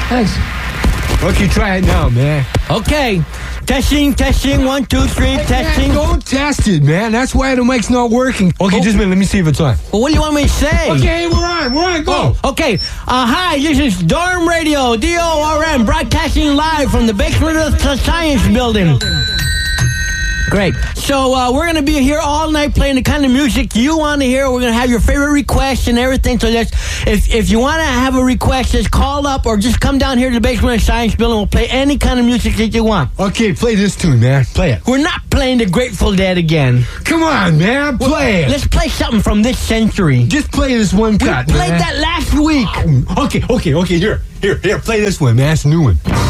Thanks. Okay, try it now, man. Okay. Testing, 1, 2, 3, testing. Don't test it, man. That's why the mic's not working. Okay, just a minute. Let me see if it's on. Well, what do you want me to say? Okay, we're on. Go. Okay. Hi, this is Dorm Radio, DORM, broadcasting live from the basement of the Science Building. Great. So we're going to be here all night playing the kind of music you want to hear. We're going to have your favorite requests and everything. So if you want to have a request, just call up or just come down here to the basement of the Science Building. We'll play any kind of music that you want. Okay, play this tune, man. Play it. We're not playing the Grateful Dead again. Come on, man. Play it. Let's play something from this century. Just play this one cut, We played that last week. Okay. Here. Play this one, man. It's a new one.